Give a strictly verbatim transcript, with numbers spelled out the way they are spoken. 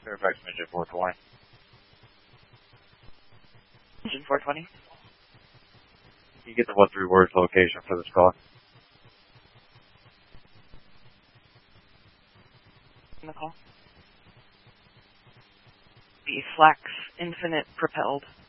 Fairfax Engine four twenty. Engine four twenty. You get the what three words location for this call. In the call. The Flax Infinite propelled.